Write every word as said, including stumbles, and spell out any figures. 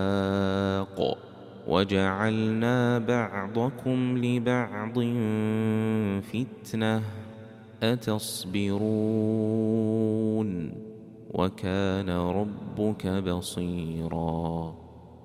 وجعلنا بعضكم لبعض فتنة أتصبرون وكان ربك بصيراً.